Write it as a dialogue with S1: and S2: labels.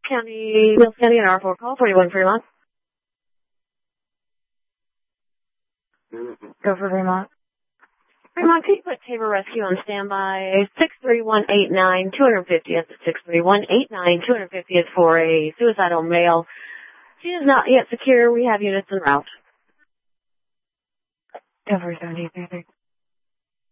S1: Mills County and R4 call 41 Fremont.
S2: Go for Fremont.
S1: Fremont, can you put Tabor Rescue on standby? 63189-250. That's at 63189-250 is for a suicidal male. She is not yet secure. We have units en route.
S2: Go for 73.